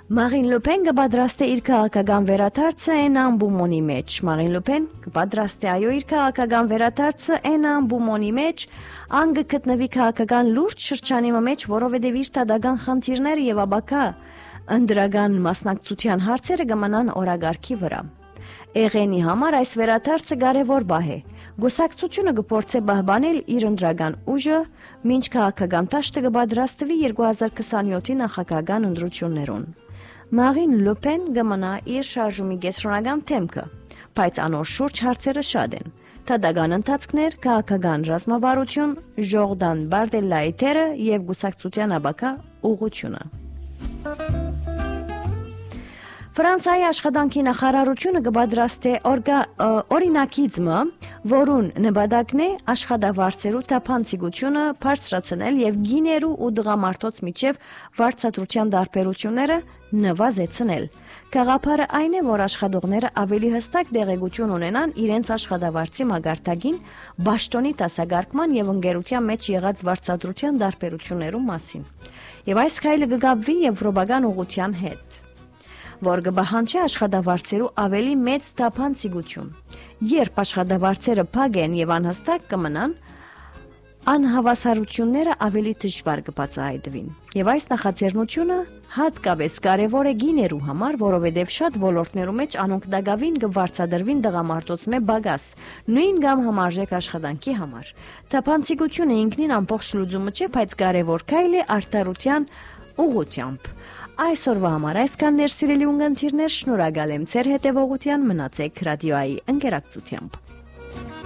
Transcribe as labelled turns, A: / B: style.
A: Marine Le Pen կպատրաստե իր քաղաքական վերադարձը այն ամբումոնի մեջ։ Marine Le Pen կպատրաստե այո իր քաղաքական վերադարձը այն ամբումոնի մեջ, անգը գտնվի քաղաքական լուրջ շրջանի մեջ, որովհետև իր տադական խնդիրները եւ աբակա ընդրական մասնակցության հարցերը կմնան օրագարկի վրա։ Էղենի համար այս վերադարձը կարևոր բահ է։ Գուսակցությունը կփորձի պահպանել իր ընդրական ուժը, մինչ քաղաքական դաշտը կպատրաստվի 2027-ի նախագահական ընտրություններուն։ Marine Le Pen կմնա իր շարժումի կենտրոնական թեմքը, բայց անոր շուրջ հարցերը շատ են։ Տադական ընթացքներ, քաղաքական ռազմավարություն, Ժորդան Բարդելլայի թերը եւ գուսակցության աբակա ուղղությունը։ Ֆրանսիայի աշխատանքի նախարարությունը կպատրաստի օրինակիցմը, որուն նպատակն է աշխատավարձերու թափանցիկությունը բարձրացնել եւ գիներու ու դղամարդոց միջև վարձատրության տարբերությունները նվազեցնել։ Գաղափարը այն է, որ աշխատողները ավելի հստակ տեղեկություն ունենան իրենց աշխատավարձի մագարտագին, ճաշտոնի տասագարկման եւ ընկերության մեջ եղած վարձատրության տարբերություններու մասին։ Եվ այս քայլը կգաբվի եվրոպական ուղղության հետ, որ կբահանջի աշխատավարձերու ավելի մեծ թափանցիկություն։ Երբ աշխատավարձերը փակ են եւ անհստակ կմնան, անհավասարությունները ավելի դժվար կբացահայտվին։ Եվ այս նախաձեռնությունը հատկապես կարևոր է գիներու համար, որովհետև շատ ոլորտներու մեջ անոնք դակավին կվարձատրվին դղամարդոց մե բագաս, նույն կամ համարժեք աշխատանքի համար։ Թափանցիկությունը ինքնին ամբողջ լուծումը չէ, բայց կարևոր քայլ է արդարության ուղղությամբ։ Այսօրվա համար այսքան ներսիրելի ունգընտիրներ, շնորհակալ եմ ձեր հետևողության, մնացեք ռադիոյի ընկերակցությամբ։